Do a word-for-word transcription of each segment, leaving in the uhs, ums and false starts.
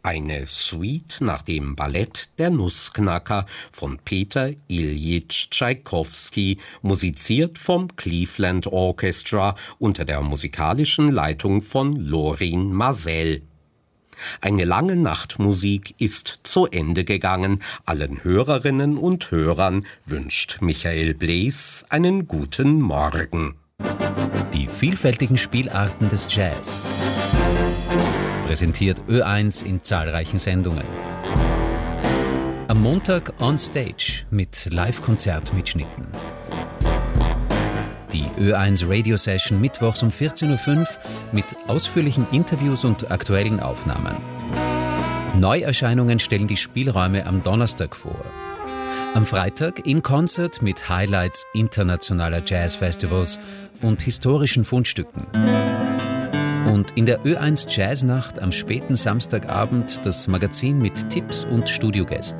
Eine Suite nach dem Ballett Der Nussknacker von Peter Iljitsch Tschaikowski, musiziert vom Cleveland Orchestra unter der musikalischen Leitung von Lorin Maazel. Eine lange Nachtmusik ist zu Ende gegangen. Allen Hörerinnen und Hörern wünscht Michael Blees einen guten Morgen. Die vielfältigen Spielarten des Jazz. Präsentiert Ö eins in zahlreichen Sendungen. Am Montag on Stage mit Live-Konzertmitschnitten. Die Ö eins Radio Session mittwochs um vierzehn Uhr fünf mit ausführlichen Interviews und aktuellen Aufnahmen. Neuerscheinungen stellen die Spielräume am Donnerstag vor. Am Freitag in Konzert mit Highlights internationaler Jazzfestivals und historischen Fundstücken. Und in der Ö eins Jazznacht am späten Samstagabend das Magazin mit Tipps und Studiogästen.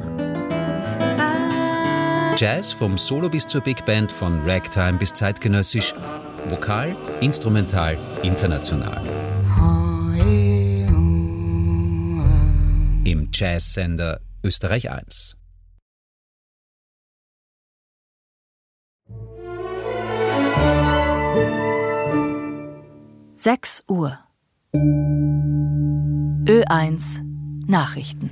Jazz vom Solo bis zur Big Band, von Ragtime bis zeitgenössisch, vokal, instrumental, international. Im Jazzsender Österreich eins. sechs Uhr. Ö eins Nachrichten.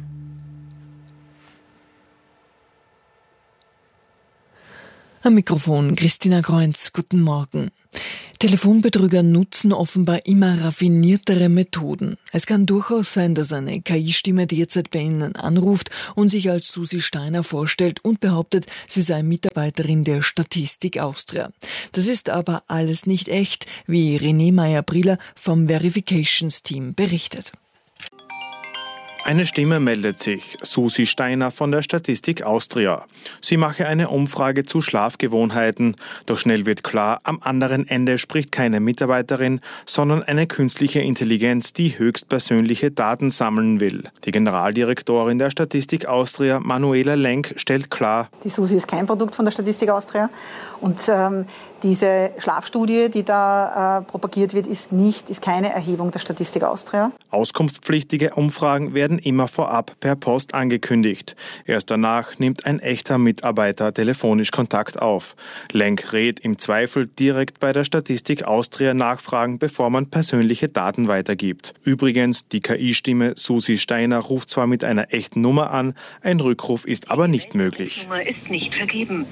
Am Mikrofon Christina Kreunz, guten Morgen. Telefonbetrüger nutzen offenbar immer raffiniertere Methoden. Es kann durchaus sein, dass eine K I-Stimme derzeit bei Ihnen anruft und sich als Susi Steiner vorstellt und behauptet, sie sei Mitarbeiterin der Statistik Austria. Das ist aber alles nicht echt, wie René Meyer-Brieler vom Verifications-Team berichtet. Eine Stimme meldet sich, Susi Steiner von der Statistik Austria. Sie mache eine Umfrage zu Schlafgewohnheiten, doch schnell wird klar, am anderen Ende spricht keine Mitarbeiterin, sondern eine künstliche Intelligenz, die höchstpersönliche Daten sammeln will. Die Generaldirektorin der Statistik Austria, Manuela Lenk, stellt klar: Die Susi ist kein Produkt von der Statistik Austria und ähm, diese Schlafstudie, die da äh, propagiert wird, ist nicht, ist keine Erhebung der Statistik Austria. Auskunftspflichtige Umfragen werden immer vorab per Post angekündigt. Erst danach nimmt ein echter Mitarbeiter telefonisch Kontakt auf. Lenk rät, im Zweifel direkt bei der Statistik Austria nachfragen, bevor man persönliche Daten weitergibt. Übrigens, die K I-Stimme Susi Steiner ruft zwar mit einer echten Nummer an, ein Rückruf ist aber nicht möglich. Nummer ist nicht vergeben.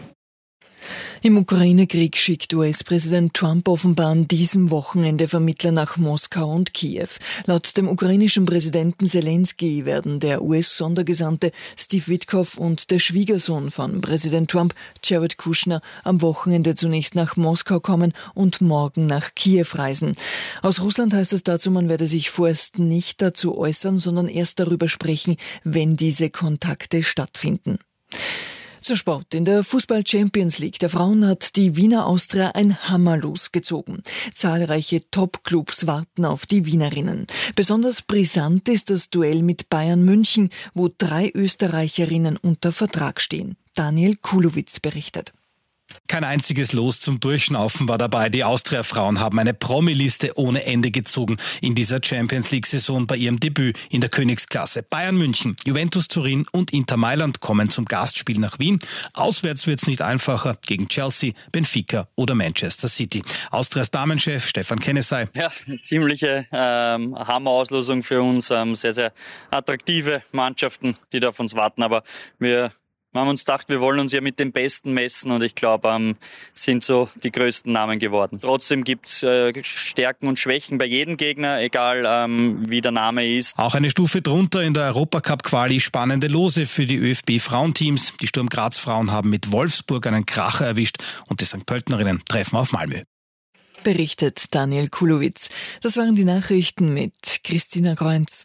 Im Ukraine-Krieg schickt U S-Präsident Trump offenbar an diesem Wochenende Vermittler nach Moskau und Kiew. Laut dem ukrainischen Präsidenten Zelensky werden der U S-Sondergesandte Steve Witkoff und der Schwiegersohn von Präsident Trump, Jared Kushner, am Wochenende zunächst nach Moskau kommen und morgen nach Kiew reisen. Aus Russland heißt es dazu, man werde sich vorerst nicht dazu äußern, sondern erst darüber sprechen, wenn diese Kontakte stattfinden. Zur Sport. In der Fußball-Champions League der Frauen hat die Wiener Austria ein Hammerlos gezogen. Zahlreiche Top-Clubs warten auf die Wienerinnen. Besonders brisant ist das Duell mit Bayern München, wo drei Österreicherinnen unter Vertrag stehen. Daniel Kulowitz berichtet. Kein einziges Los zum Durchschnaufen war dabei. Die Austria-Frauen haben eine Promi-Liste ohne Ende gezogen in dieser Champions-League-Saison bei ihrem Debüt in der Königsklasse. Bayern München, Juventus Turin und Inter Mailand kommen zum Gastspiel nach Wien. Auswärts wird's nicht einfacher gegen Chelsea, Benfica oder Manchester City. Austrias Damenchef Stefan Kennesey. Ja, ziemliche ähm, Hammer-Auslosung für uns. Ähm, sehr, sehr attraktive Mannschaften, die da auf uns warten. Aber wir Wir haben uns gedacht, wir wollen uns ja mit den Besten messen und ich glaube, ähm, sind so die größten Namen geworden. Trotzdem gibt's äh, Stärken und Schwächen bei jedem Gegner, egal ähm, wie der Name ist. Auch eine Stufe drunter in der Europacup-Quali spannende Lose für die ÖFB-Frauenteams. Die Sturm Graz-Frauen haben mit Wolfsburg einen Kracher erwischt und die Sankt Pöltenerinnen treffen auf Malmö. Berichtet Daniel Kulowitz. Das waren die Nachrichten mit Christina Kreunz.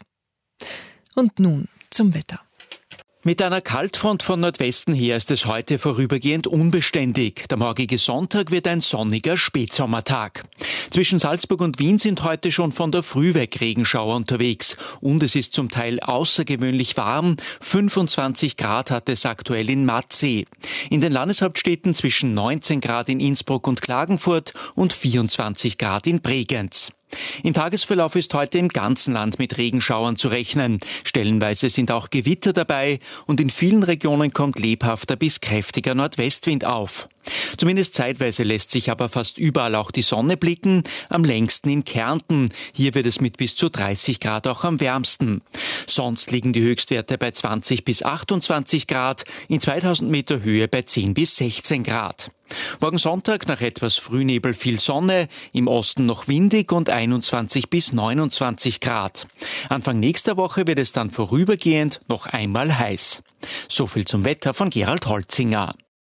Und nun zum Wetter. Mit einer Kaltfront von Nordwesten her ist es heute vorübergehend unbeständig. Der morgige Sonntag wird ein sonniger Spätsommertag. Zwischen Salzburg und Wien sind heute schon von der Früh weg Regenschauer unterwegs. Und es ist zum Teil außergewöhnlich warm. fünfundzwanzig Grad hat es aktuell in Matzee. In den Landeshauptstädten zwischen neunzehn Grad in Innsbruck und Klagenfurt und vierundzwanzig Grad in Bregenz. Im Tagesverlauf ist heute im ganzen Land mit Regenschauern zu rechnen. Stellenweise sind auch Gewitter dabei und in vielen Regionen kommt lebhafter bis kräftiger Nordwestwind auf. Zumindest zeitweise lässt sich aber fast überall auch die Sonne blicken, am längsten in Kärnten. Hier wird es mit bis zu dreißig Grad auch am wärmsten. Sonst liegen die Höchstwerte bei zwanzig bis achtundzwanzig Grad, in zweitausend Meter Höhe bei zehn bis sechzehn Grad. Morgen Sonntag nach etwas Frühnebel viel Sonne, im Osten noch windig und einundzwanzig bis neunundzwanzig Grad. Anfang nächster Woche wird es dann vorübergehend noch einmal heiß. So viel zum Wetter von Gerald Holzinger.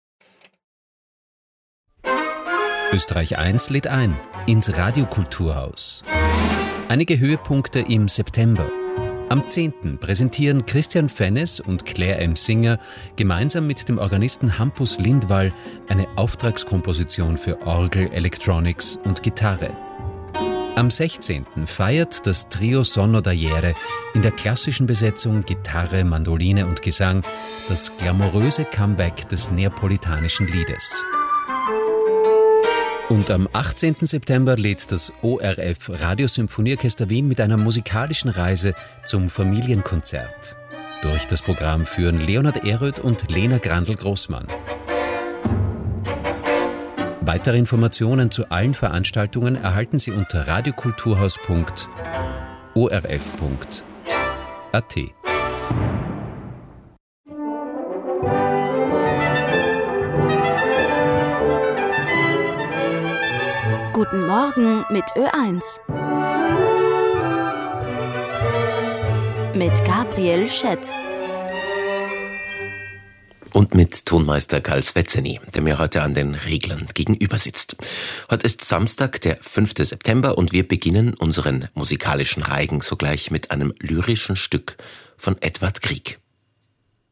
Österreich eins lädt ein ins Radiokulturhaus. Einige Höhepunkte im September. Am zehnten präsentieren Christian Fennes und Claire M. Singer gemeinsam mit dem Organisten Hampus Lindwall eine Auftragskomposition für Orgel, Electronics und Gitarre. Am sechzehnten feiert das Trio Sonno da Iere in der klassischen Besetzung Gitarre, Mandoline und Gesang das glamouröse Comeback des neapolitanischen Liedes. Und am achtzehnten September lädt das O R F Radiosymphonieorchester Wien mit einer musikalischen Reise zum Familienkonzert. Durch das Programm führen Leonhard Ehröth und Lena Grandl-Grossmann. Weitere Informationen zu allen Veranstaltungen erhalten Sie unter radiokulturhaus punkt o r f punkt a t. Guten Morgen mit Ö eins. Mit Gabriel Schett. Und mit Tonmeister Karl Svezzeny, der mir heute an den Reglern gegenüber sitzt. Heute ist Samstag, der fünfte September, und wir beginnen unseren musikalischen Reigen sogleich mit einem lyrischen Stück von Edvard Grieg.